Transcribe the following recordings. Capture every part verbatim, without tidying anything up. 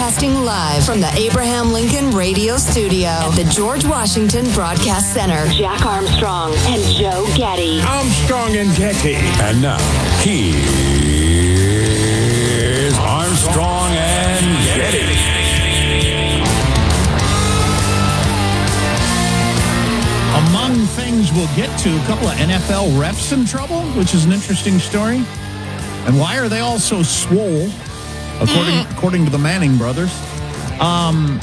Broadcasting live from the Abraham Lincoln Radio Studio at the George Washington Broadcast Center. Jack Armstrong and Joe Getty. Armstrong and Getty. And now, here's Armstrong and Getty. Among things we'll get to, a couple of N F L refs in trouble, which is an interesting story. And why are they all so swole, according according to the Manning brothers? Um,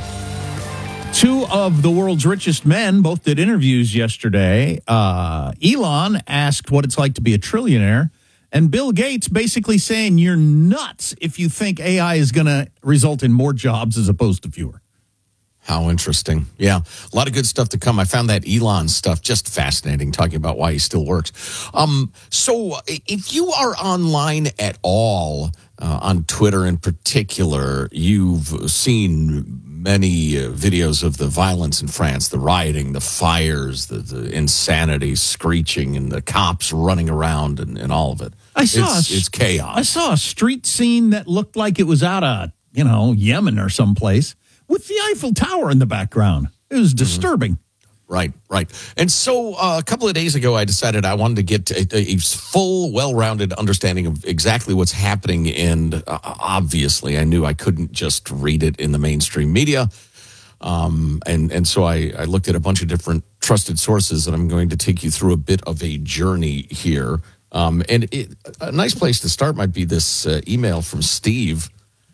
two of the world's richest men both did interviews yesterday. Uh, Elon asked what it's like to be a trillionaire, and Bill Gates basically saying you're nuts if you think A I is going to result in more jobs as opposed to fewer. How interesting. Yeah, a lot of good stuff to come. I found that Elon stuff just fascinating, talking about why he still works. Um, so if you are online at all, uh, on Twitter in particular, you've seen many uh, videos of the violence in France, the rioting, the fires, the, the insanity, screeching, and the cops running around and, and all of it. I saw it's, a, it's chaos. I saw a street scene that looked like it was out of, you know, Yemen or someplace, with the Eiffel Tower in the background. It was disturbing. Mm-hmm. Right, right. And so uh, a couple of days ago, I decided I wanted to get a, a full, well-rounded understanding of exactly what's happening. And uh, obviously, I knew I couldn't just read it in the mainstream media. Um, and, and so I, I looked at a bunch of different trusted sources, and I'm going to take you through a bit of a journey here. Um, and it, a nice place to start might be this uh, email from Steve,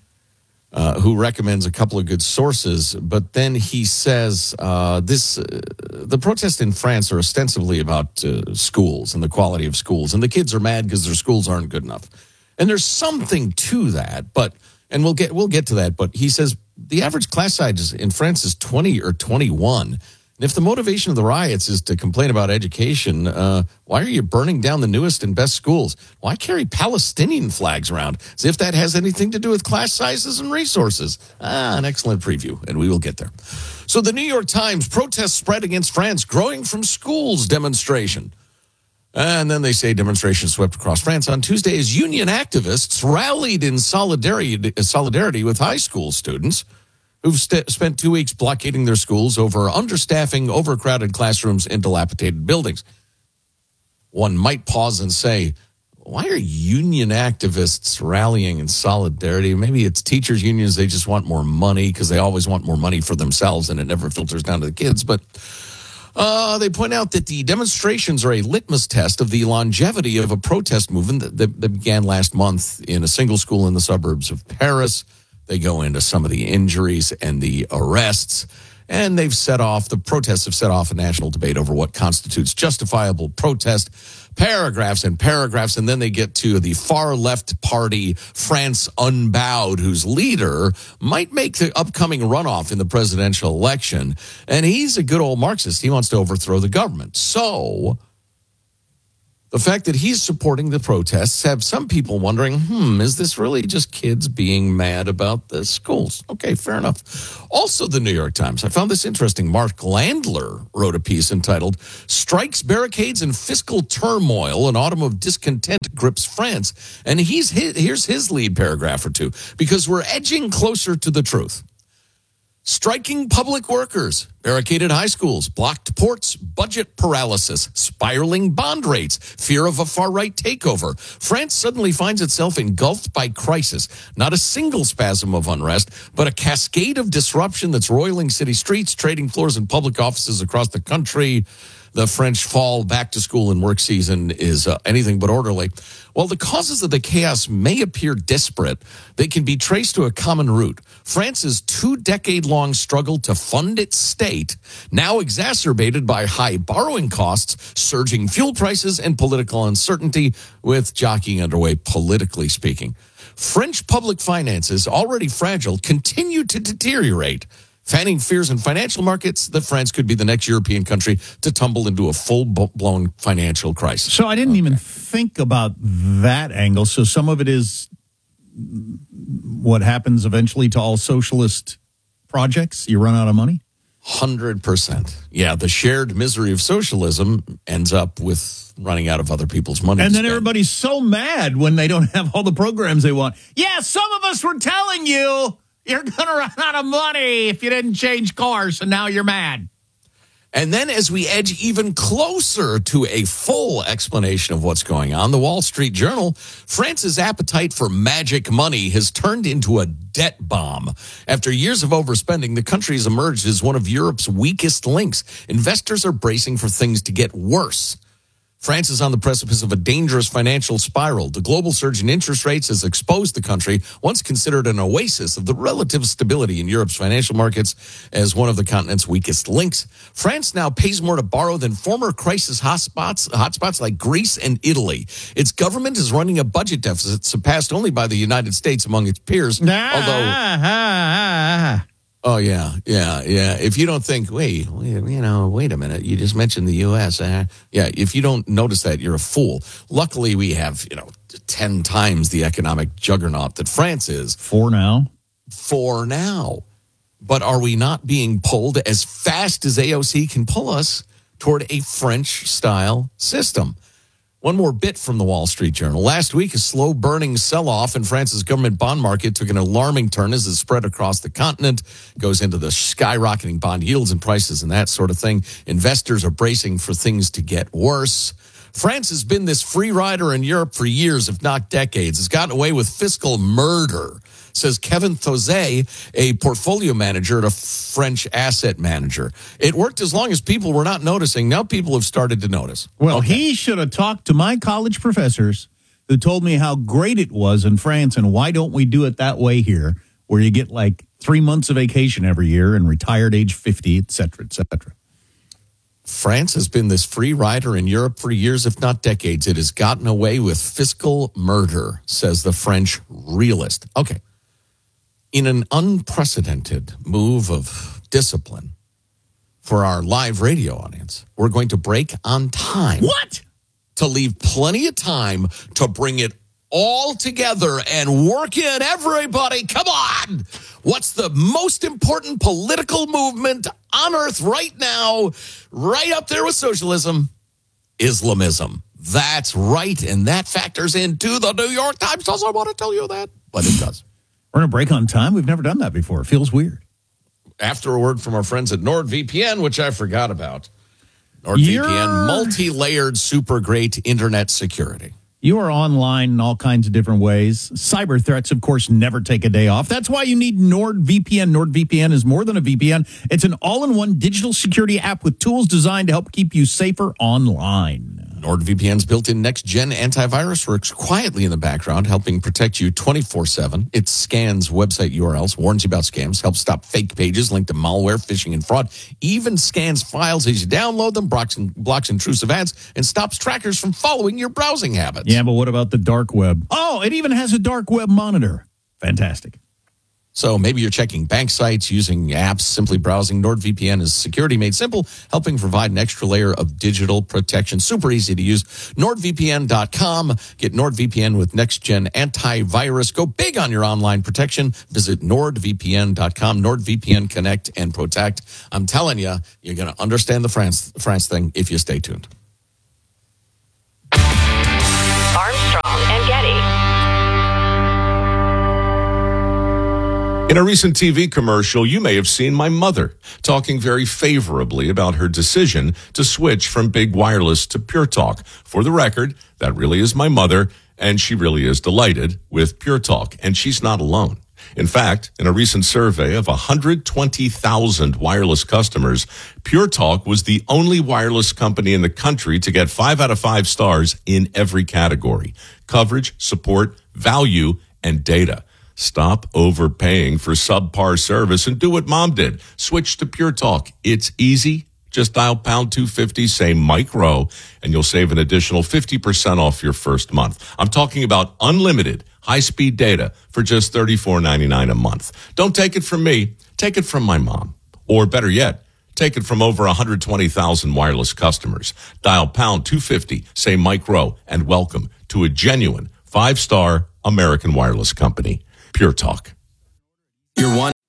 Uh, who recommends a couple of good sources, but then he says uh, this: uh, the protests in France are ostensibly about uh, schools and the quality of schools, and the kids are mad because their schools aren't good enough. And there's something to that, but and we'll get we'll get to that. But he says the average class size in France is twenty or twenty-one. And if the motivation of the riots is to complain about education, uh, why are you burning down the newest and best schools? Why carry Palestinian flags around? As if that has anything to do with class sizes and resources. Ah, an excellent preview, and we will get there. So the New York Times, protests spread against France, growing from schools demonstration. And then they say demonstrations swept across France on Tuesday as union activists rallied in solidarity, solidarity with high school students who've st- spent two weeks blockading their schools over understaffing, overcrowded classrooms, and dilapidated buildings. One might pause and say, why are union activists rallying in solidarity? Maybe it's teachers' unions. They just want more money because they always want more money for themselves, and it never filters down to the kids. But uh, they point out that the demonstrations are a litmus test of the longevity of a protest movement that, that, that began last month in a single school in the suburbs of Paris. They go into some of the injuries and the arrests, and they've set off, the protests have set off a national debate over what constitutes justifiable protest, paragraphs and paragraphs, and then they get to the far-left party, France Unbowed, whose leader might make the upcoming runoff in the presidential election, and he's a good old Marxist. He wants to overthrow the government. So the fact that he's supporting the protests have some people wondering, hmm, is this really just kids being mad about the schools? Okay, fair enough. Also, the New York Times. I found this interesting. Mark Landler wrote a piece entitled, Strikes, Barricades, and Fiscal Turmoil, an Autumn of Discontent Grips France. And he's here's his lead paragraph or two, because we're edging closer to the truth. Striking public workers, barricaded high schools, blocked ports, budget paralysis, spiraling bond rates, fear of a far-right takeover. France suddenly finds itself engulfed by crisis. Not a single spasm of unrest, but a cascade of disruption that's roiling city streets, trading floors, and public offices across the country. The French fall back to school and work season is uh, anything but orderly. While the causes of the chaos may appear disparate, they can be traced to a common root. France's two-decade-long struggle to fund its state, now exacerbated by high borrowing costs, surging fuel prices, and political uncertainty, with jockeying underway politically speaking. French public finances, already fragile, continue to deteriorate, fanning fears in financial markets that France could be the next European country to tumble into a full-blown financial crisis. So I didn't okay. even think about that angle. So some of it is what happens eventually to all socialist projects. You run out of money? one hundred percent. Yeah, the shared misery of socialism ends up with running out of other people's money. And then spend. Everybody's so mad when they don't have all the programs they want. Yeah, some of us were telling you. You're going to run out of money if you didn't change cars, and now you're mad. And then as we edge even closer to a full explanation of what's going on, the Wall Street Journal, France's appetite for magic money has turned into a debt bomb. After years of overspending, the country has emerged as one of Europe's weakest links. Investors are bracing for things to get worse. France is on the precipice of a dangerous financial spiral. The global surge in interest rates has exposed the country, once considered an oasis of the relative stability in Europe's financial markets, as one of the continent's weakest links. France now pays more to borrow than former crisis hotspots, hotspots like Greece and Italy. Its government is running a budget deficit surpassed only by the United States among its peers. Ah, although, ah, ah, ah. oh yeah, yeah, yeah. If you don't think, wait, wait, you know, wait a minute, you just mentioned the U S. Uh, yeah, if you don't notice that, you're a fool. Luckily, we have, you know, ten times the economic juggernaut that France is. For now. For now. But are we not being pulled as fast as A O C can pull us toward a French-style system? One more bit from the Wall Street Journal. Last week, a slow-burning sell-off in France's government bond market took an alarming turn as it spread across the continent, goes into the skyrocketing bond yields and prices and that sort of thing. Investors are bracing for things to get worse. France has been this free rider in Europe for years, if not decades. It's gotten away with fiscal murder, says Kevin Thozet, a portfolio manager at a French asset manager. It worked as long as people were not noticing. Now people have started to notice. Well, Okay. he should have talked to my college professors who told me how great it was in France and why don't we do it that way here, where you get like three months of vacation every year and retired age fifty, et cetera, et cetera. France has been this free rider in Europe for years, if not decades. It has gotten away with fiscal murder, says the French realist. Okay. In an unprecedented move of discipline for our live radio audience, we're going to break on time. What? To leave plenty of time to bring it all together and work in everybody. Come on. What's the most important political movement on earth right now, right up there with socialism? Islamism. That's right. And that factors into the New York Times. Doesn't want to tell you that, but it does. We're going to break on time? We've never done that before. It feels weird. After a word from our friends at NordVPN, which I forgot about. NordVPN, You're- multi-layered, super great internet security. You are online in all kinds of different ways. Cyber threats, of course, never take a day off. That's why you need NordVPN. NordVPN is more than a V P N. It's an all-in-one digital security app with tools designed to help keep you safer online. NordVPN's built-in next-gen antivirus works quietly in the background, helping protect you twenty-four seven. It scans website U R Ls, warns you about scams, helps stop fake pages linked to malware, phishing, and fraud, even scans files as you download them, blocks, blocks intrusive ads, and stops trackers from following your browsing habits. Yeah, but what about the dark web? Oh, it even has a dark web monitor. Fantastic. So maybe you're checking bank sites, using apps, simply browsing. NordVPN is security made simple, helping provide an extra layer of digital protection. Super easy to use. NordVPN dot com. Get NordVPN with next-gen antivirus. Go big on your online protection. Visit NordVPN dot com. NordVPN, connect and protect. I'm telling you, you're going to understand the France, France thing if you stay tuned. Armstrong and Getty. In a recent T V commercial, you may have seen my mother talking very favorably about her decision to switch from big wireless to Pure Talk. For the record, that really is my mother, and she really is delighted with Pure Talk, and she's not alone. In fact, in a recent survey of one hundred twenty thousand wireless customers, Pure Talk was the only wireless company in the country to get five out of five stars in every category: coverage, support, value, and data. Stop overpaying for subpar service and do what Mom did. Switch to Pure Talk. It's easy. Just dial pound two fifty, say Mike Rowe, and you'll save an additional fifty percent off your first month. I'm talking about unlimited high-speed data for just thirty-four ninety-nine a month. Don't take it from me. Take it from my mom. Or better yet, take it from over one hundred twenty thousand wireless customers. Dial pound two fifty, say Mike Rowe, and welcome to a genuine five-star American wireless company. Pure Talk. You're one.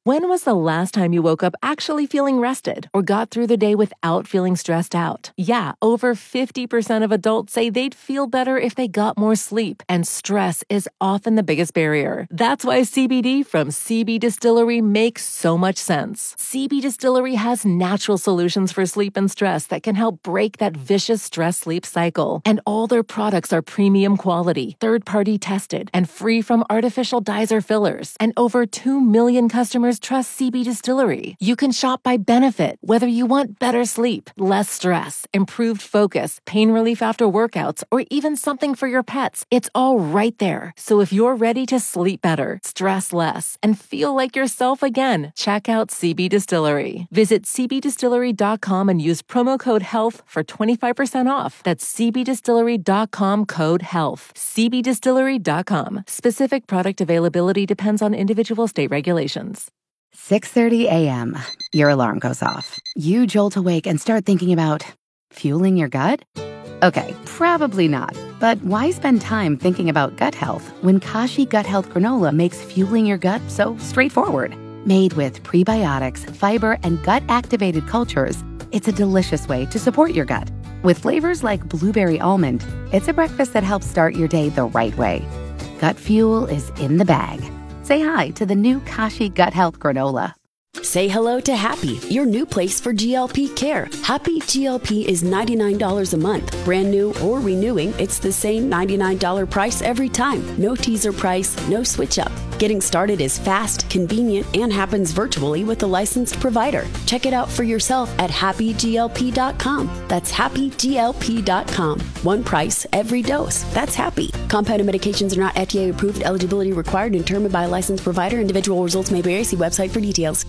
When was the last time you woke up actually feeling rested or got through the day without feeling stressed out? Yeah, over fifty percent of adults say they'd feel better if they got more sleep, and stress is often the biggest barrier. That's why C B D from C B Distillery makes so much sense. C B Distillery has natural solutions for sleep and stress that can help break that vicious stress-sleep cycle. And all their products are premium quality, third-party tested, and free from artificial dyes or fillers. And over two million customers trust C B Distillery. You can shop by benefit, whether you want better sleep, less stress, improved focus, pain relief after workouts, or even something for your pets. It's all right there. So if you're ready to sleep better, stress less, and feel like yourself again, check out C B Distillery. Visit c b distillery dot com and use promo code HEALTH for twenty-five percent off. That's c b distillery dot com code HEALTH. c b distillery dot com. Specific product availability depends on individual state regulations. six thirty a.m. Your alarm goes off. You jolt awake and start thinking about fueling your gut? Okay, probably not. But why spend time thinking about gut health when Kashi Gut Health Granola makes fueling your gut so straightforward? Made with prebiotics, fiber, and gut-activated cultures, it's a delicious way to support your gut. With flavors like blueberry almond, it's a breakfast that helps start your day the right way. Gut fuel is in the bag. Say hi to the new Kashi Gut Health Granola. Say hello to Happy, your new place for G L P care. Happy G L P is ninety-nine dollars a month. Brand new or renewing, it's the same ninety-nine dollars price every time. No teaser price, no switch up. Getting started is fast, convenient, and happens virtually with a licensed provider. Check it out for yourself at happy g l p dot com. That's happy g l p dot com. One price, every dose. That's Happy. Compounded medications are not F D A approved. Eligibility required and determined by a licensed provider. Individual results may vary. See website for details.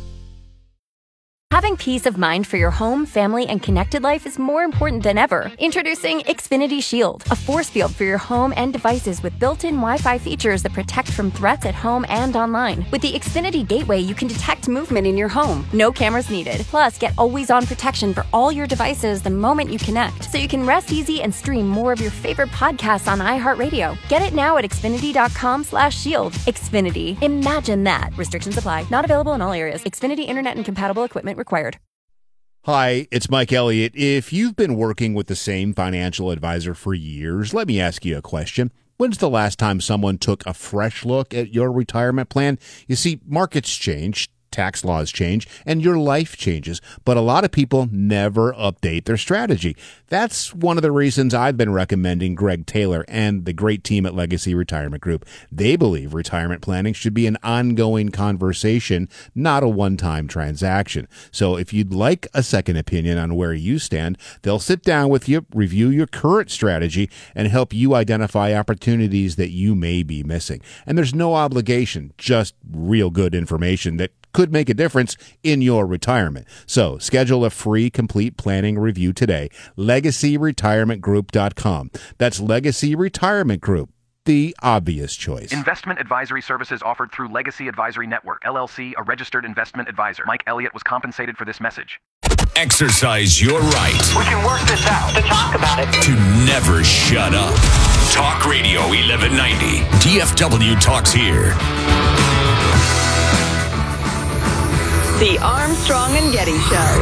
Having peace of mind for your home, family, and connected life is more important than ever. Introducing Xfinity Shield, a force field for your home and devices with built-in Wi-Fi features that protect from threats at home and online. With the Xfinity Gateway, you can detect movement in your home. No cameras needed. Plus, get always-on protection for all your devices the moment you connect, so you can rest easy and stream more of your favorite podcasts on iHeartRadio. Get it now at xfinity dot com slash shield. Xfinity. Imagine that. Restrictions apply. Not available in all areas. Xfinity Internet and compatible equipment required. Hi, it's Mike Elliott. If you've been working with the same financial advisor for years, let me ask you a question. When's the last time someone took a fresh look at your retirement plan? You see, markets change, tax laws change, and your life changes, but a lot of people never update their strategy. That's one of the reasons I've been recommending Greg Taylor and the great team at Legacy Retirement Group. They believe retirement planning should be an ongoing conversation, not a one-time transaction. So if you'd like a second opinion on where you stand, they'll sit down with you, review your current strategy, and help you identify opportunities that you may be missing. And there's no obligation, just real good information that could make a difference in your retirement. So schedule a free complete planning review today. legacy retirement group dot com. That's Legacy Retirement Group, the obvious choice. Investment advisory services offered through Legacy Advisory Network, L L C, a registered investment advisor. Mike Elliott was compensated for this message. Exercise your right. We can work this out. To talk about it. To never shut up. Talk Radio eleven ninety. D F W talks here. The Armstrong and Getty Show.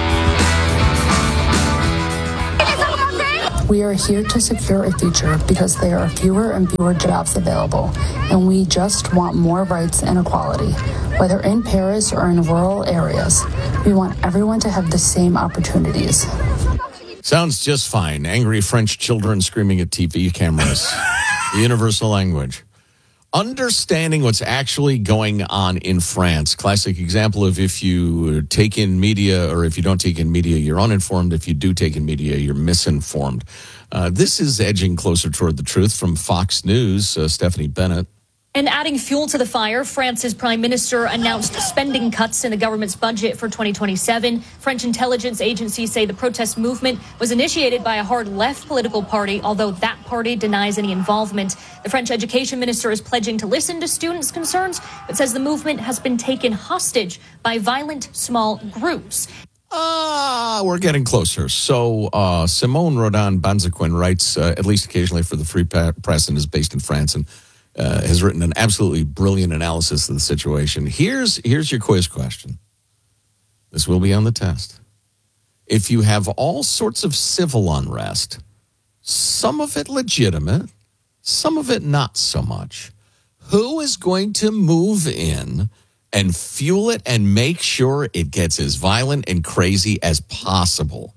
We are here to secure a future because there are fewer and fewer jobs available, and we just want more rights and equality. Whether in Paris or in rural areas, we want everyone to have the same opportunities. Sounds just fine. Angry French children screaming at T V cameras. The universal language. Understanding what's actually going on in France. Classic example of if you take in media or if you don't take in media, you're uninformed. If you do take in media, you're misinformed. Uh, this is edging closer toward the truth from Fox News. Uh, Stephanie Bennett. And adding fuel to the fire, France's prime minister announced spending cuts in the government's budget for twenty twenty-seven. French intelligence agencies say the protest movement was initiated by a hard-left political party, although that party denies any involvement. The French education minister is pledging to listen to students' concerns, but says the movement has been taken hostage by violent small groups. Ah, we're getting closer. So uh, Simone Rodin Banzaquin writes, uh, at least occasionally for the Free Press, and is based in France, and uh, has written an absolutely brilliant analysis of the situation. Here's here's your quiz question. This will be on the test. If you have all sorts of civil unrest, some of it legitimate, some of it not so much, who is going to move in and fuel it and make sure it gets as violent and crazy as possible?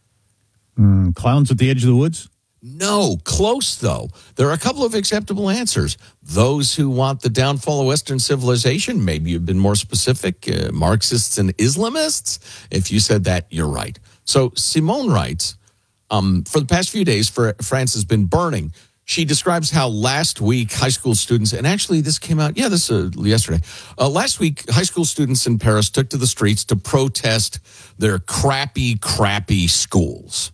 Mm, clowns at the edge of the woods? No, close though. There are a couple of acceptable answers. Those who want the downfall of Western civilization, maybe you've been more specific, uh, Marxists and Islamists. If you said that, you're right. So Simone writes, um, for the past few days, for, France has been burning. She describes how last week high school students, and actually this came out, yeah, this uh, yesterday. Uh, last week, high school students in Paris took to the streets to protest their crappy, crappy schools.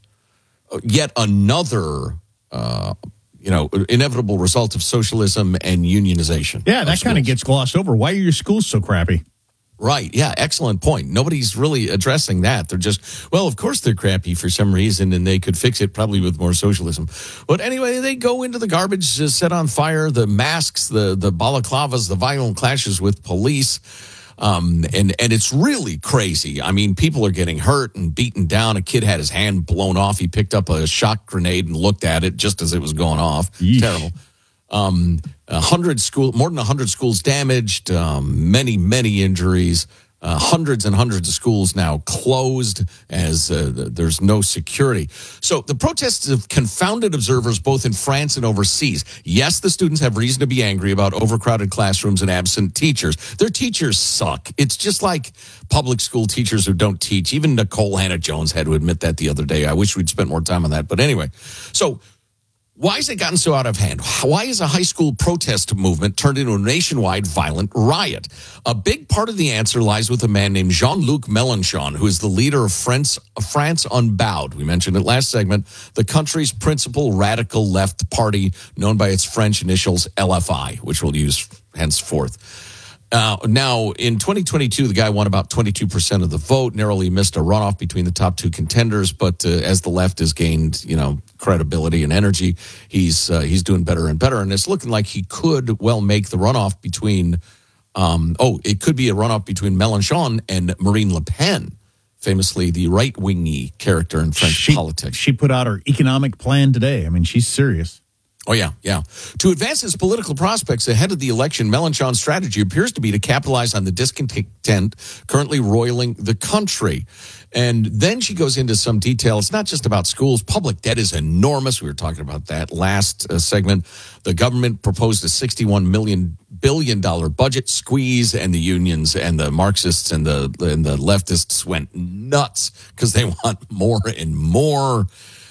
Yet another, uh, you know, inevitable result of socialism and unionization. Yeah, that kind of gets glossed over. Why are your schools so crappy? Right. Yeah. Excellent point. Nobody's really addressing that. They're just, well, of course they're crappy for some reason, and they could fix it probably with more socialism. But anyway, they go into the garbage, uh, set on fire the masks, the the balaclavas, the violent clashes with police. Um, and, and it's really crazy. I mean, people are getting hurt and beaten down. A kid had his hand blown off. He picked up a shock grenade and looked at it just as it was going off. Yeesh. Terrible. Um, a hundred school, more than a hundred schools damaged. Um, many, many injuries. Uh, hundreds and hundreds of schools now closed as uh, there's no security. So the protests have confounded observers both in France and overseas. Yes, the students have reason to be angry about overcrowded classrooms and absent teachers. Their teachers suck. It's just like public school teachers who don't teach. Even Nicole Hannah-Jones had to admit that the other day. I wish we'd spent more time on that. But anyway, so why has it gotten so out of hand? Why is a high school protest movement turned into a nationwide violent riot? A big part of the answer lies with a man named Jean-Luc Mélenchon, who is the leader of France, France Unbowed. We mentioned it last segment, the country's principal radical left party, known by its French initials L F I, which we'll use henceforth. Uh, now, in twenty twenty-two, the guy won about twenty-two percent of the vote, narrowly missed a runoff between the top two contenders. But uh, as the left has gained, you know, credibility and energy, he's uh, he's doing better and better. And it's looking like he could well make the runoff between, um, oh, it could be a runoff between Mélenchon and Marine Le Pen, famously the right-wingy character in French she, politics. She put out her economic plan today. I mean, she's serious. Oh, yeah, yeah. To advance his political prospects ahead of the election, Mélenchon's strategy appears to be to capitalize on the discontent currently roiling the country. And then she goes into some detail. It's not just about schools. Public debt is enormous. We were talking about that last uh, segment. The government proposed a sixty-one million billion dollar budget squeeze, and the unions and the Marxists and the and the leftists went nuts because they want more and more.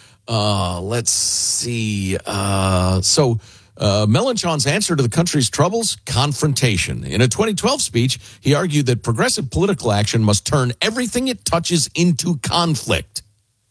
Uh, let's see. Uh, so uh, Mélenchon's answer to the country's troubles, confrontation. In a twenty twelve speech, he argued that progressive political action must turn everything it touches into conflict.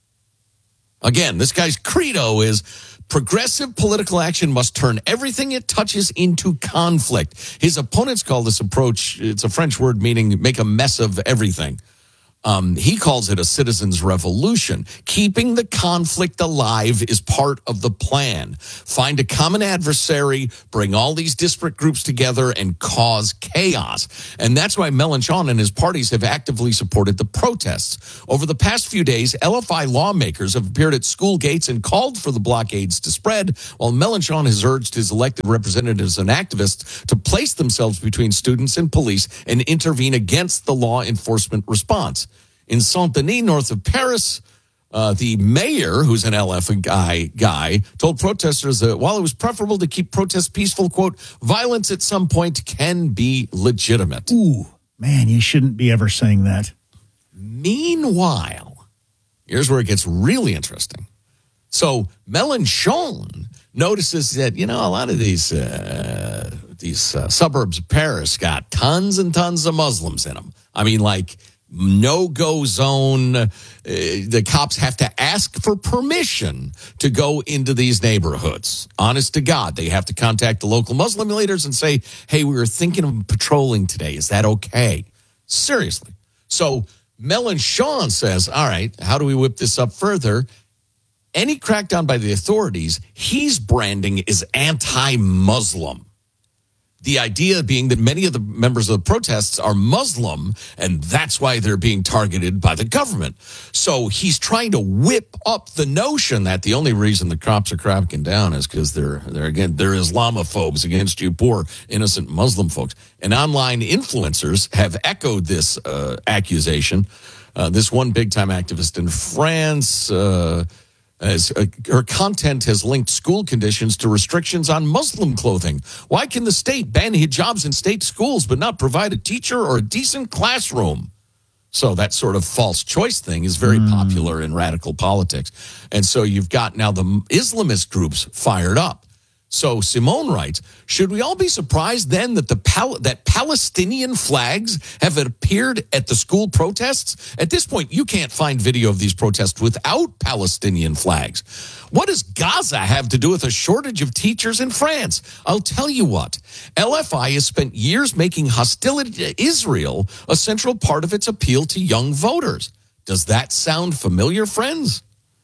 Again, this guy's credo is progressive political action must turn everything it touches into conflict. His opponents call this approach, it's a French word meaning make a mess of everything. Um, he calls it a citizen's revolution. Keeping the conflict alive is part of the plan. Find a common adversary, bring all these disparate groups together, and cause chaos. And that's why Mélenchon and his parties have actively supported the protests. Over the past few days, L F I lawmakers have appeared at school gates and called for the blockades to spread, while Mélenchon has urged his elected representatives and activists to place themselves between students and police and intervene against the law enforcement response. In Saint-Denis, north of Paris, uh, the mayor, who's an L F I guy, told protesters that while it was preferable to keep protests peaceful, quote, violence at some point can be legitimate. Ooh, man, you shouldn't be ever saying that. Meanwhile, here's where it gets really interesting. So Mélenchon notices that, you know, a lot of these uh, these uh, suburbs of Paris got tons and tons of Muslims in them. I mean, like, no-go zone. Uh, the cops have to ask for permission to go into these neighborhoods. Honest to God, they have to contact the local Muslim leaders and say, hey, we were thinking of patrolling today. Is that okay? Seriously. So Mélenchon says, all right, how do we whip this up further? Any crackdown by the authorities, he's branding as anti-Muslim. The idea being that many of the members of the protests are Muslim, and that's why they're being targeted by the government. So he's trying to whip up the notion that the only reason the cops are cracking down is because they're, they're again, they're Islamophobes against you poor, innocent Muslim folks. And online influencers have echoed this uh, accusation. Uh, this one big-time activist in France... Uh, As uh, her content has linked school conditions to restrictions on Muslim clothing. Why can the state ban hijabs in state schools but not provide a teacher or a decent classroom? So that sort of false choice thing is very mm. popular in radical politics. And so you've got now the Islamist groups fired up. So Simone writes, should we all be surprised then that the Pal- that Palestinian flags have appeared at the school protests? At this point, you can't find video of these protests without Palestinian flags. What does Gaza have to do with a shortage of teachers in France? I'll tell you what, L F I has spent years making hostility to Israel a central part of its appeal to young voters. Does that sound familiar, friends?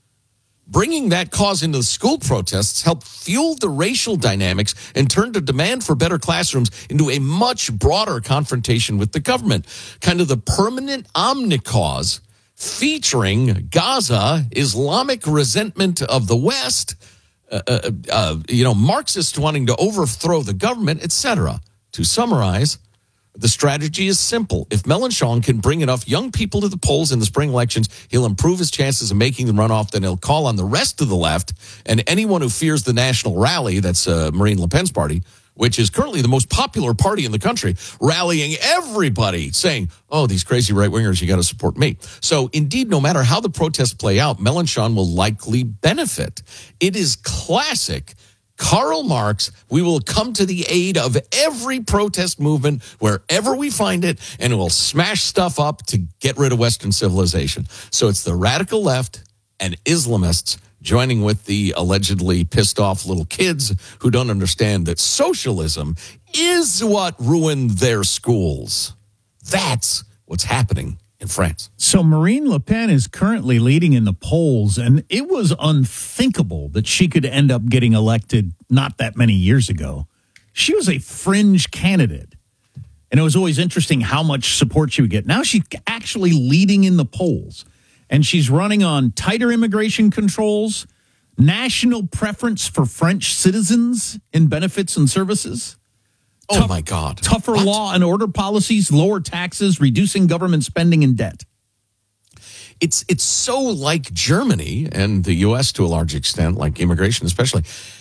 Bringing that cause into the school protests helped fuel the racial dynamics and turned the demand for better classrooms into a much broader confrontation with the government. Kind of the permanent omnicause featuring Gaza, Islamic resentment of the West, uh, uh, uh, you know, Marxists wanting to overthrow the government, et cetera. To summarize, the strategy is simple. If Mélenchon can bring enough young people to the polls in the spring elections, he'll improve his chances of making the runoff. Then he'll call on the rest of the left and anyone who fears the National Rally, that's uh, Marine Le Pen's party, which is currently the most popular party in the country, rallying everybody, saying, oh, these crazy right-wingers, you got to support me. So, indeed, no matter how the protests play out, Mélenchon will likely benefit. It is classic Karl Marx. We will come to the aid of every protest movement wherever we find it, and it will smash stuff up to get rid of Western civilization. So it's the radical left and Islamists joining with the allegedly pissed off little kids who don't understand that socialism is what ruined their schools. That's what's happening in France. So Marine Le Pen is currently leading in the polls, and it was unthinkable that she could end up getting elected not that many years ago. She was a fringe candidate, and it was always interesting how much support she would get. Now she's actually leading in the polls, and she's running on tighter immigration controls, national preference for French citizens in benefits and services. Oh, Tough, my God. Tougher What? law and order policies, lower taxes, reducing government spending and debt. It's it's so like Germany and the U S to a large extent, like immigration especially.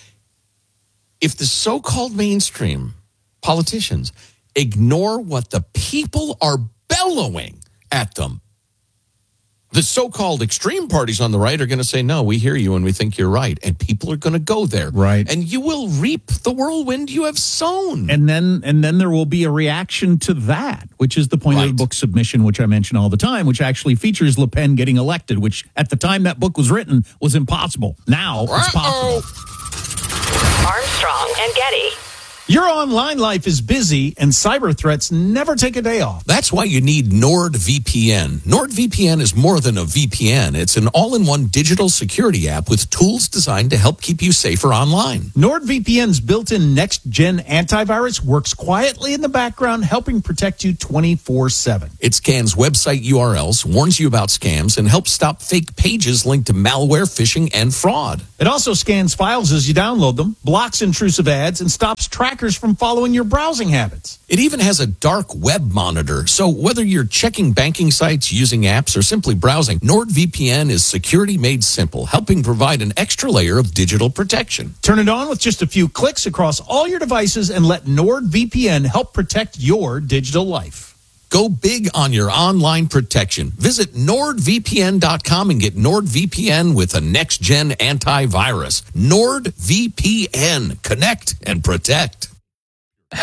If the so-called mainstream politicians ignore what the people are bellowing at them, the so-called extreme parties on the right are going to say, no, we hear you and we think you're right. And people are going to go there. Right. And you will reap the whirlwind you have sown. And then and then there will be a reaction to that, which is the point Right. of the book Submission, which I mention all the time, which actually features Le Pen getting elected, which at the time that book was written was impossible. Now it's possible. Armstrong and Getty. Your online life is busy, and cyber threats never take a day off. That's why you need NordVPN. NordVPN is more than a V P N. It's an all-in-one digital security app with tools designed to help keep you safer online. NordVPN's built-in next-gen antivirus works quietly in the background, helping protect you twenty-four seven. It scans website U R Ls, warns you about scams, and helps stop fake pages linked to malware, phishing, and fraud. It also scans files as you download them, blocks intrusive ads, and stops trackers from following your browsing habits. It even has a dark web monitor, so whether you're checking banking sites, using apps, or simply browsing, NordVPN is security made simple, helping provide an extra layer of digital protection. Turn it on with just a few clicks across all your devices and let NordVPN help protect your digital life. Go big on your online protection. Visit Nord V P N dot com and get NordVPN with a next-gen antivirus. NordVPN. Connect and protect. Help your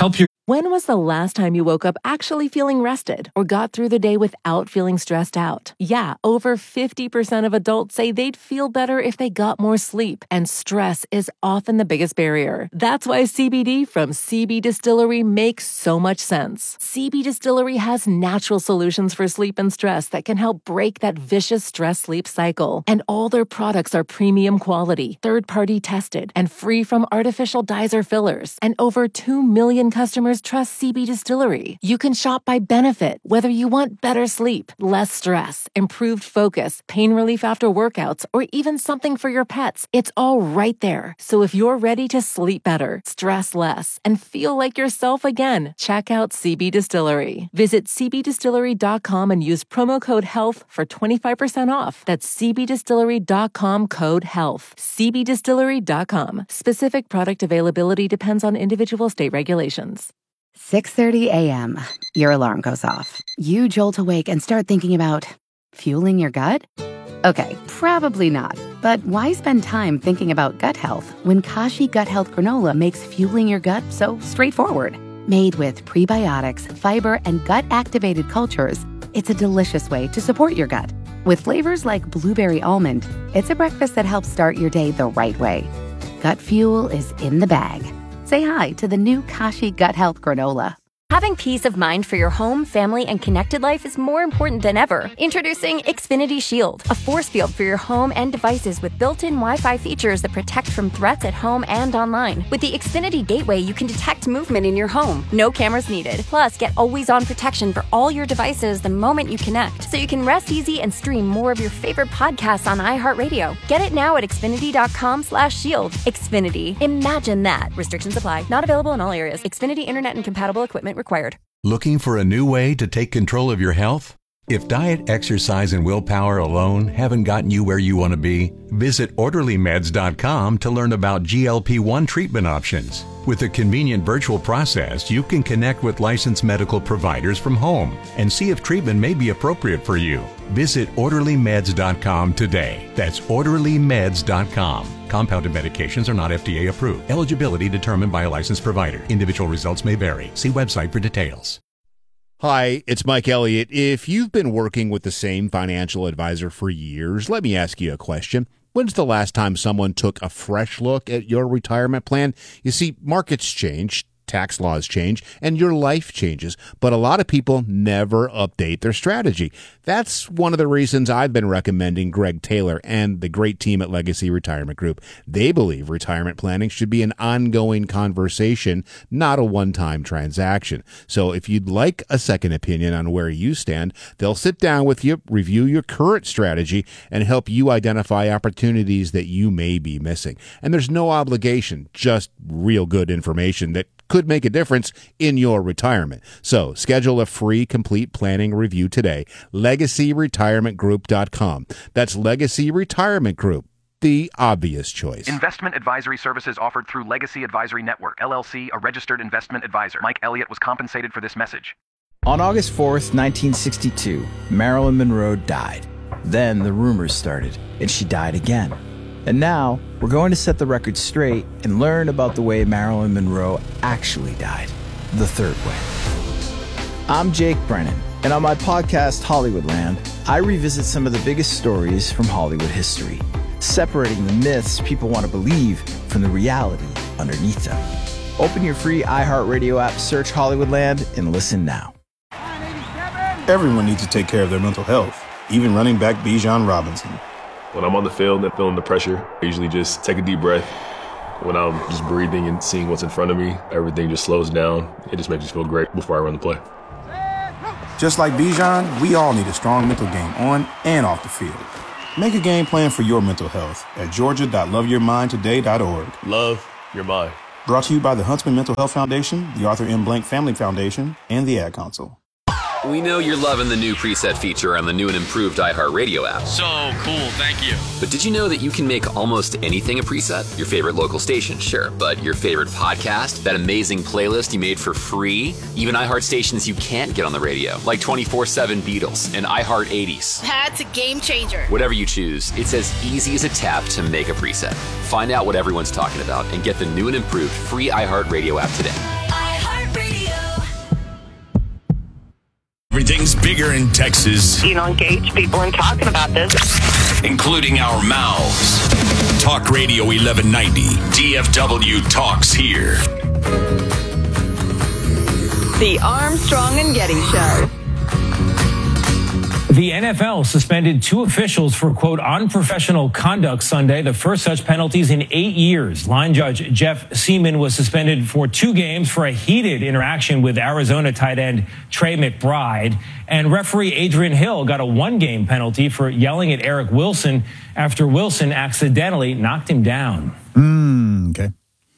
When was the last time you woke up actually feeling rested or got through the day without feeling stressed out? Yeah, over fifty percent of adults say they'd feel better if they got more sleep, and stress is often the biggest barrier. That's why C B D from C B Distillery makes so much sense. C B Distillery has natural solutions for sleep and stress that can help break that vicious stress-sleep cycle. And all their products are premium quality, third-party tested, and free from artificial dyes or fillers. And over two million customers trust C B Distillery. You can shop by benefit, whether you want better sleep, less stress, improved focus, pain relief after workouts, or even something for your pets. It's all right there. So if you're ready to sleep better, stress less, and feel like yourself again, check out C B Distillery. Visit c b distillery dot com and use promo code HEALTH for twenty-five percent off. That's c b distillery dot com code HEALTH. c b distillery dot com. Specific product availability depends on individual state regulations. six thirty a.m. Your alarm goes off. You jolt awake and start thinking about fueling your gut? Okay, probably not. But why spend time thinking about gut health when Kashi Gut Health Granola makes fueling your gut so straightforward? Made with prebiotics, fiber, and gut-activated cultures, it's a delicious way to support your gut. With flavors like blueberry almond, it's a breakfast that helps start your day the right way. Gut fuel is in the bag. Say hi to the new Kashi Gut Health Granola. Having peace of mind for your home, family, and connected life is more important than ever. Introducing Xfinity Shield, a force field for your home and devices with built-in Wi-Fi features that protect from threats at home and online. With the Xfinity Gateway, you can detect movement in your home. No cameras needed. Plus, get always-on protection for all your devices the moment you connect, so you can rest easy and stream more of your favorite podcasts on iHeartRadio. Get it now at xfinity dot com slash shield. Xfinity. Imagine that. Restrictions apply. Not available in all areas. Xfinity Internet and compatible equipment required. Looking for a new way to take control of your health? If diet, exercise, and willpower alone haven't gotten you where you want to be, visit orderly meds dot com to learn about G L P one treatment options. With a convenient virtual process, you can connect with licensed medical providers from home and see if treatment may be appropriate for you. Visit orderly meds dot com today. That's orderly meds dot com. Compounded medications are not F D A approved. Eligibility determined by a licensed provider. Individual results may vary. See website for details. Hi, it's Mike Elliott. If you've been working with the same financial advisor for years, let me ask you a question. When's the last time someone took a fresh look at your retirement plan? You see, markets change, tax laws change, and your life changes, but a lot of people never update their strategy. That's one of the reasons I've been recommending Greg Taylor and the great team at Legacy Retirement Group. They believe retirement planning should be an ongoing conversation, not a one-time transaction. So if you'd like a second opinion on where you stand, they'll sit down with you, review your current strategy, and help you identify opportunities that you may be missing. And there's no obligation, just real good information that could make a difference in your retirement. So schedule a free complete planning review today. legacy retirement group dot com. That's Legacy Retirement Group, the obvious choice. Investment advisory services offered through Legacy Advisory Network, L L C, a registered investment advisor. Mike Elliott was compensated for this message. On August fourth, nineteen sixty-two, Marilyn Monroe died. Then the rumors started, and she died again. And now, we're going to set the record straight and learn about the way Marilyn Monroe actually died, the third way. I'm Jake Brennan, and on my podcast, Hollywoodland, I revisit some of the biggest stories from Hollywood history, separating the myths people want to believe from the reality underneath them. Open your free iHeartRadio app, search Hollywoodland, and listen now. Everyone needs to take care of their mental health, even running back Bijan Robinson. When I'm on the field and feeling the pressure, I usually just take a deep breath. When I'm just breathing and seeing what's in front of me, everything just slows down. It just makes me feel great before I run the play. Just like Bijan, we all need a strong mental game on and off the field. Make a game plan for your mental health at georgia dot love your mind today dot org. Love your mind. Brought to you by the Huntsman Mental Health Foundation, the Arthur M. Blank Family Foundation, and the Ad Council. We know you're loving the new preset feature on the new and improved iHeartRadio app. So cool, thank you. But did you know that you can make almost anything a preset? Your favorite local station, sure, but your favorite podcast, that amazing playlist you made for free, even iHeart stations you can't get on the radio, like twenty-four seven Beatles and iHeart eighties. That's a game changer. Whatever you choose, it's as easy as a tap to make a preset. Find out what everyone's talking about and get the new and improved free iHeartRadio app today. iHeartRadio. things bigger in Texas, You know, engage people in talking about this. including our mouths. Talk Radio eleven ninety. D F W talks here. The Armstrong and Getty Show. The N F L suspended two officials for, quote, unprofessional conduct Sunday, the first such penalties in eight years. Line judge Jeff Seaman was suspended for two games for a heated interaction with Arizona tight end Trey McBride. And referee Adrian Hill got a one-game penalty for yelling at Eric Wilson after Wilson accidentally knocked him down. Mm, okay.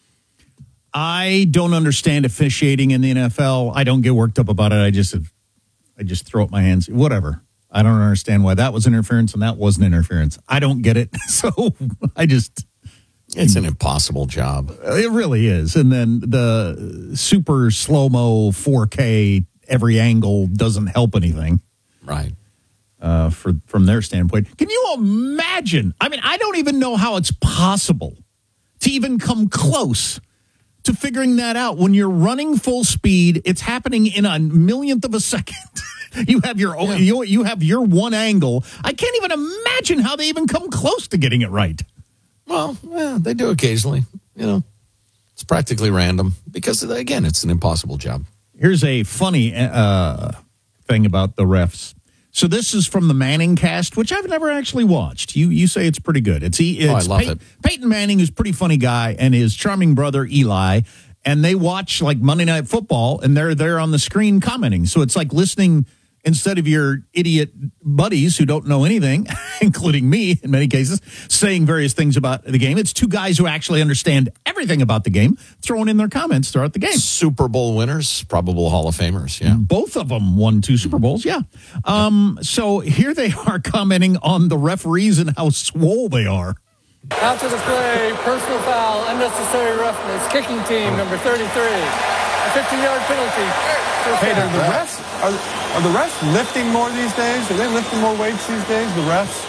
I don't understand officiating in the N F L. I don't get worked up about it. I just, I just throw up my hands. Whatever. I don't understand why that was interference and that wasn't interference. I don't get it. So I just... It's an impossible job. It really is. And then the super slow-mo four K, every angle doesn't help anything. Right. Uh, for from their standpoint. Can you imagine? I mean, I don't even know how it's possible to even come close to figuring that out. When you're running full speed, it's happening in a millionth of a second. You have your own, you, you have your one angle. I can't even imagine how they even come close to getting it right. Well, yeah, they do occasionally. You know, it's practically random because, again, it's an impossible job. Here's a funny uh, thing about the refs. So this is from the Manning cast, which I've never actually watched. You you say it's pretty good. It's, it's oh, I love Pey- it. Peyton Manning is a pretty funny guy, and his charming brother Eli, and they watch like Monday Night Football, and they're there on the screen commenting. So it's like listening. Instead of your idiot buddies who don't know anything, including me in many cases, saying various things about the game, it's two guys who actually understand everything about the game throwing in their comments throughout the game. Super Bowl winners, probable Hall of Famers, yeah. Both of them won two Super Bowls, yeah. Um, so here they are commenting on the referees and how swole they are. After the play, personal foul, unnecessary roughness, kicking team number thirty-three. A fifteen-yard penalty. Hey, are the refs are, are the refs lifting more these days? Are they lifting more weights these days? The refs?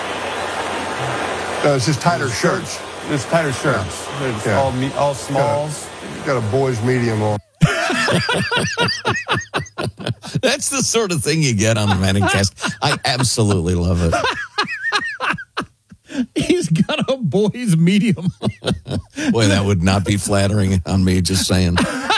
Uh, it's just tighter shirts. It's tighter shirts. Yeah. They're just Yeah. all me, all smalls. Got a, got a boys medium on. That's the sort of thing you get on the Manning cast. I absolutely love it. He's got a boys medium. Boy, that would not be flattering on me, just saying.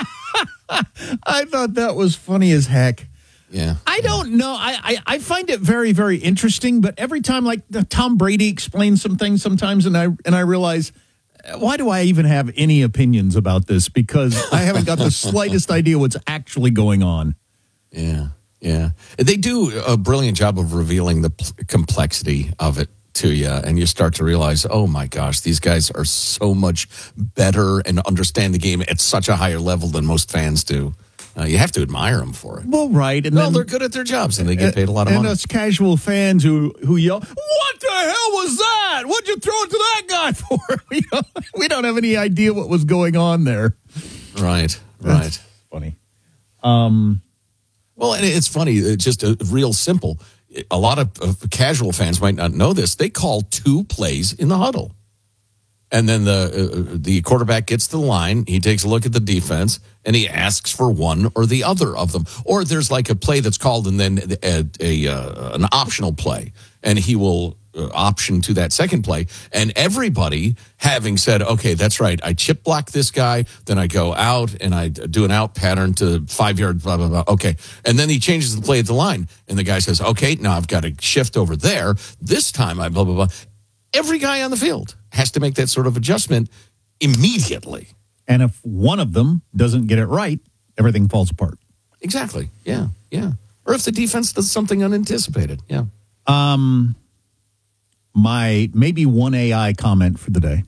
I thought that was funny as heck. Yeah. I don't know. I, I, I find it very, very interesting, but every time, like Tom Brady explains some things sometimes, and I and I realize, why do I even have any opinions about this? Because I haven't got the slightest idea what's actually going on. Yeah, yeah. They do a brilliant job of revealing the p- complexity of it to you, and you start to realize, oh my gosh, these guys are so much better and understand the game at such a higher level than most fans do. Uh, you have to admire them for it. Well, right. And well, then, they're good at their jobs, and they get paid a lot of and money. And us casual fans who, who yell, what the hell was that? What'd you throw it to that guy for? we, don't, we don't have any idea what was going on there. Right, That's right. funny. Um, well, and it's funny, it's just a real simple. A lot of, of casual fans might not know this. They call two plays in the huddle. And then the uh, the quarterback gets to the line, he takes a look at the defense, and he asks for one or the other of them. Or there's like a play that's called and then a, a uh, an optional play, and he will uh, option to that second play. And everybody having said, okay, that's right, I chip block this guy, then I go out and I do an out pattern to five yard, blah, blah, blah. Okay. And then he changes the play at the line, and the guy says, okay, now I've got to shift over there. This time I blah, blah, blah. Every guy on the field has to make that sort of adjustment immediately. And if one of them doesn't get it right, everything falls apart. Exactly. Yeah. Yeah. Or if the defense does something unanticipated. Yeah. Um, my maybe one A I comment for the day.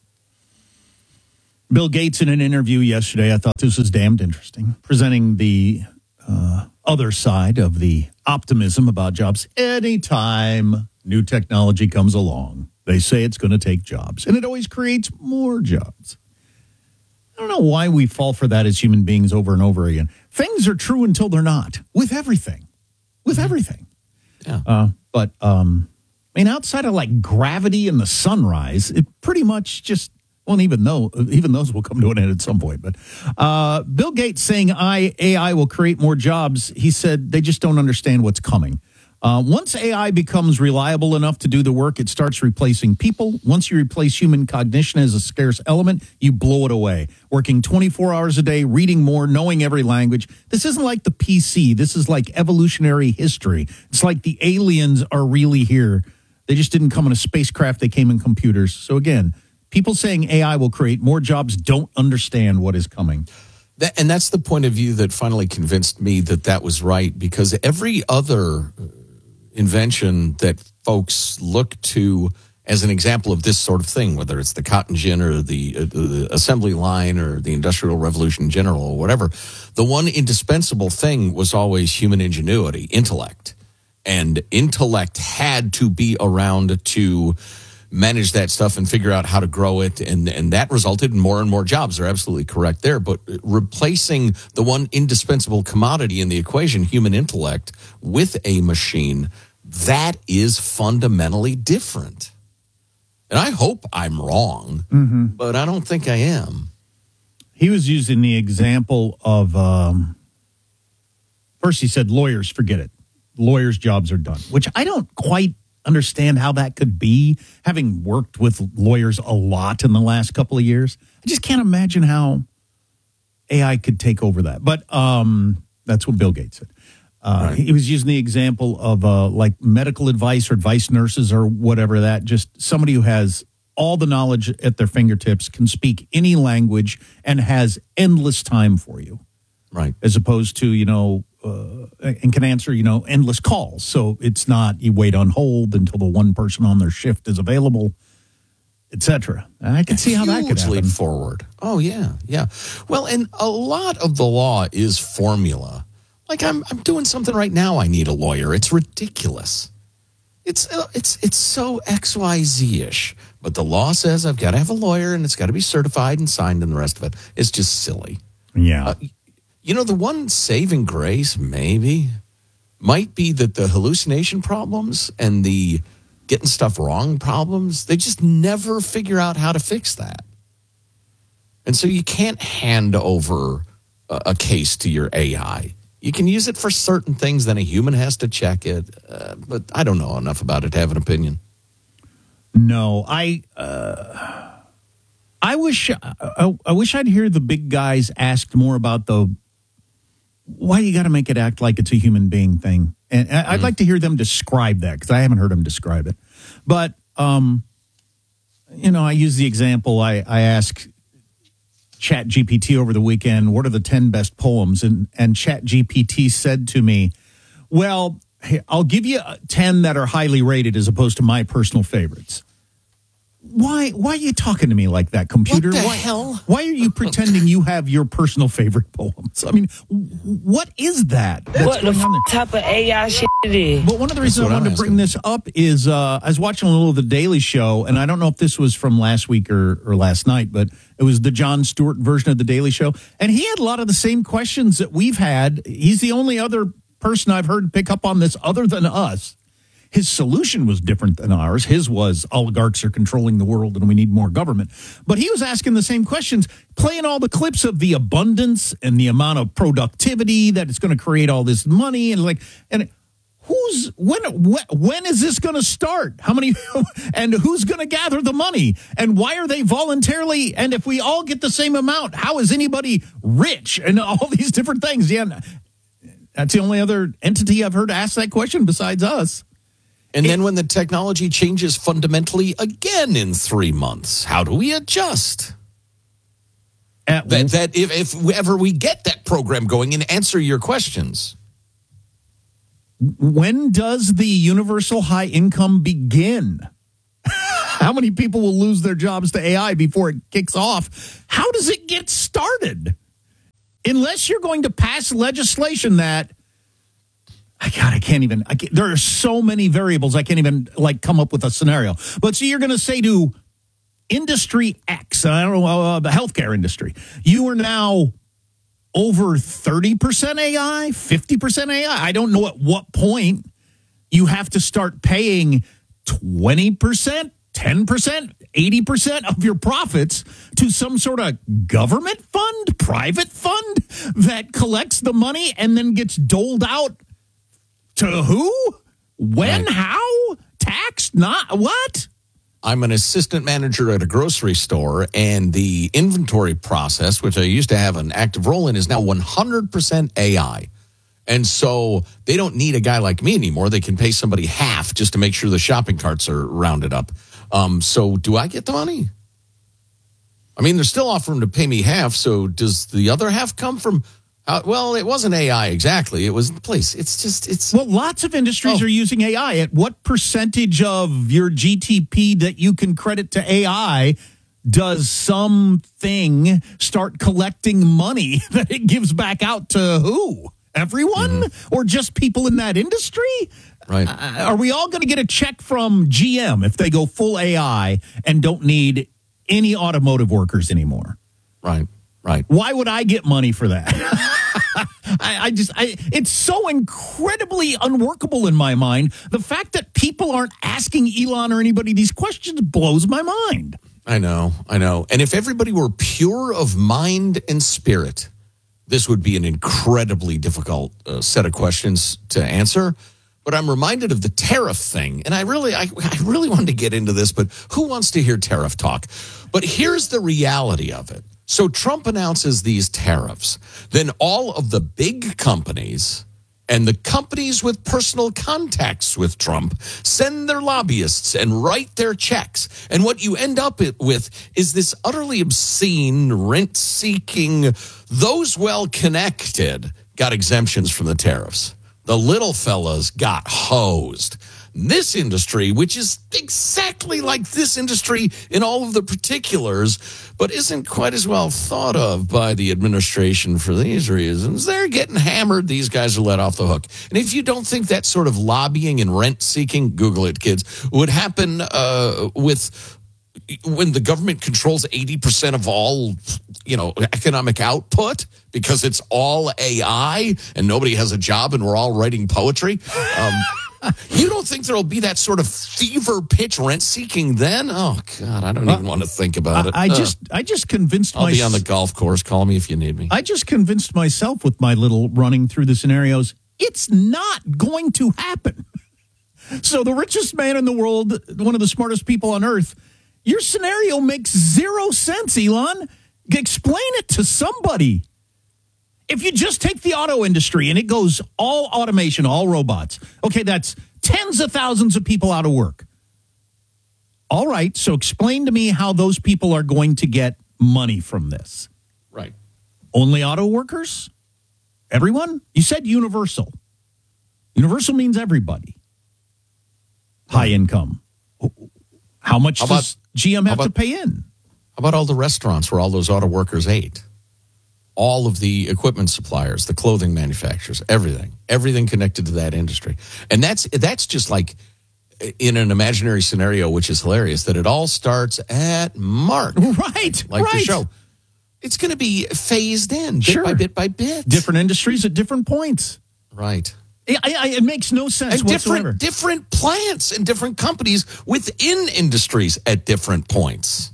Bill Gates in an interview yesterday, I thought this was damned interesting, presenting the uh, other side of the optimism about jobs. Anytime new technology comes along, they say it's going to take jobs, and it always creates more jobs. I don't know why we fall for that as human beings over and over again. Things are true until they're not, with everything. With everything. Yeah. Uh, but, um, I mean, outside of like gravity and the sunrise, it pretty much just, Well, even though even those will come to an end at some point. But uh, Bill Gates saying I, A I will create more jobs. He said they just don't understand what's coming. Uh, once A I becomes reliable enough to do the work, it starts replacing people. Once you replace human cognition as a scarce element, you blow it away. Working twenty-four hours a day, reading more, knowing every language. This isn't like the P C. This is like evolutionary history. It's like the aliens are really here. They just didn't come in a spacecraft. They came in computers. So again, people saying A I will create more jobs don't understand what is coming. That, and that's the point of view that finally convinced me that that was right, because every other invention that folks look to as an example of this sort of thing, whether it's the cotton gin or the, uh, the assembly line or the Industrial Revolution in general or whatever, the one indispensable thing was always human ingenuity, intellect. And intellect had to be around to manage that stuff and figure out how to grow it. And, and that resulted in more and more jobs. They're absolutely correct there. But replacing the one indispensable commodity in the equation, human intellect, with a machine, that is fundamentally different. And I hope I'm wrong, mm-hmm. but I don't think I am. He was using the example of, um, first he said, lawyers, forget it. Lawyers' jobs are done, which I don't quite understand how that could be, having worked with lawyers a lot in the last couple of years. I just can't imagine how A I could take over that. But um, that's what Bill Gates said. Uh, right. He was using the example of uh, like medical advice or advice nurses or whatever, that just somebody who has all the knowledge at their fingertips, can speak any language, and has endless time for you. Right. As opposed to, you know, uh, and can answer, you know, endless calls. So it's not you wait on hold until the one person on their shift is available, et cetera. I can see how that could happen. Leap forward. Oh, yeah, yeah. Well, and a lot of the law is formula. Like I'm, I'm doing something right now. I need a lawyer. It's ridiculous. It's, uh, it's, it's so X Y Z-ish. But the law says I've got to have a lawyer, and it's got to be certified and signed, and the rest of it. It's just silly. Yeah. Uh, you know, the one saving grace, maybe, might be that the hallucination problems and the getting stuff wrong problems, they just never figure out how to fix that. And so you can't hand over a, a case to your A I. You can use it for certain things, then a human has to check it. Uh, but I don't know enough about it to have an opinion. No, I uh, I wish I, I wish I'd hear the big guys asked more about the why you got to make it act like it's a human being thing. And I'd mm-hmm. like to hear them describe that, because I haven't heard them describe it. But, um, you know, I use the example, I, I ask Chat G P T over the weekend, what are the ten best poems? And, and Chat G P T said to me, well, hey, I'll give you ten that are highly rated as opposed to my personal favorites. Why Why are you talking to me like that, computer? What the why, hell? Why are you pretending you have your personal favorite poems? I mean, what is that? That's what going the on there? f- type of A I shit it is? But one of the reasons I wanted to bring this up is uh, I was watching a little of The Daily Show, and I don't know if this was from last week or, or last night, but it was the Jon Stewart version of The Daily Show. And he had a lot of the same questions that we've had. He's the only other person I've heard pick up on this other than us. His solution was different than ours. His was oligarchs are controlling the world and we need more government. But he was asking the same questions, playing all the clips of the abundance and the amount of productivity that it's going to create all this money. And like, and who's, when, when, when is this going to start? How many, and who's going to gather the money? And why are they voluntarily? And if we all get the same amount, how is anybody rich? And all these different things. Yeah. That's the only other entity I've heard ask that question besides us. And then when the technology changes fundamentally again in three months, how do we adjust? At that that if, if ever we get that program going and answer your questions. When does the universal high income begin? How many people will lose their jobs to A I before it kicks off? How does it get started? Unless you're going to pass legislation that I God, I can't even, I can't, there are so many variables, I can't even, like, come up with a scenario. But so you're going to say to industry X, I don't know, uh, the healthcare industry, you are now over thirty percent A I, fifty percent A I. I don't know at what point you have to start paying twenty percent, ten percent, eighty percent of your profits to some sort of government fund, private fund that collects the money and then gets doled out to who? When? Right. How? Taxed? Not what? I'm an assistant manager at a grocery store, and the inventory process, which I used to have an active role in, is now one hundred percent A I. And so they don't need a guy like me anymore. They can pay somebody half just to make sure the shopping carts are rounded up. Um, so do I get the money? I mean, they're still offering to pay me half, so does the other half come from... Uh, well, it wasn't A I exactly. It was the place. It's just, it's... Well, lots of industries Oh. are using A I. At what percentage of your G D P that you can credit to A I does something start collecting money that it gives back out to who? Everyone? Mm-hmm. Or just people in that industry? Right. Uh, are we all going to get a check from G M if they go full A I and don't need any automotive workers anymore? Right, right. Why would I get money for that? I, I just, I, it's so incredibly unworkable in my mind. The fact that people aren't asking Elon or anybody these questions blows my mind. I know, I know. And if everybody were pure of mind and spirit, this would be an incredibly difficult uh, set of questions to answer. But I'm reminded of the tariff thing. And I really, I, I really wanted to get into this, but who wants to hear tariff talk? But here's the reality of it. So Trump announces these tariffs. Then all of the big companies and the companies with personal contacts with Trump send their lobbyists and write their checks. And what you end up with is this utterly obscene, rent-seeking, those well-connected got exemptions from the tariffs. The little fellas got hosed. This industry, which is exactly like this industry in all of the particulars, but isn't quite as well thought of by the administration for these reasons, they're getting hammered. These guys are let off the hook. And if you don't think that sort of lobbying and rent-seeking, Google it, kids, would happen uh, with when the government controls eighty percent of all, you know, economic output because it's all A I and nobody has a job and we're all writing poetry. Um, you don't think there'll be that sort of fever pitch rent seeking then? Oh God, I don't even want to think about it. I, I just, I just convinced I'll myself. be on the golf course. Call me if you need me. I just convinced myself with my little running through the scenarios, it's not going to happen. So the richest man in the world, one of the smartest people on earth, your scenario makes zero sense, Elon. Explain it to somebody. If you just take the auto industry and it goes all automation, all robots, okay, that's tens of thousands of people out of work. All right, so explain to me how those people are going to get money from this. Right. Only auto workers? Everyone? You said universal. Universal means everybody. High income. How much How about- does G M have how to about- pay in? How about all the restaurants where all those auto workers ate? All of the equipment suppliers, the clothing manufacturers, everything, everything connected to that industry. And that's that's just like in an imaginary scenario, which is hilarious, that it all starts at Mark. Right, like right. the show. It's going to be phased in bit Sure. by bit by bit. Different industries at different points. Right. I, I, it makes no sense And whatsoever. different, different plants and different companies within industries at different points.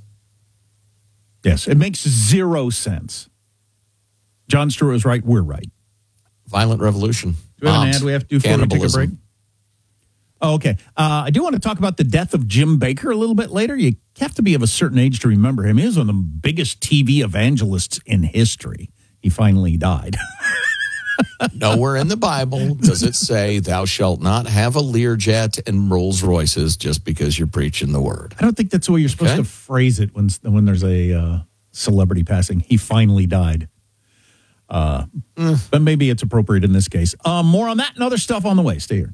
Yes, it makes zero sense. John Stewart is right. We're right. Violent revolution. Do we have an Bombs. ad we have to do before we take a Cannibalism. break? Oh, okay. Uh, I do want to talk about the death of Jim Baker a little bit later. You have to be of a certain age to remember him. He was one of the biggest T V evangelists in history. He finally died. Nowhere in the Bible does it say thou shalt not have a Learjet and Rolls Royces just because you're preaching the word. I don't think that's the way you're supposed Okay. to phrase it when when there's a uh, celebrity passing. He finally died. Uh, But maybe it's appropriate in this case. Uh, more on that and other stuff on the way. Stay here.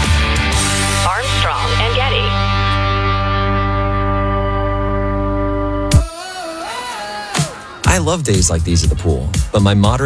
Armstrong and Getty. I love days like these at the pool, but my moderate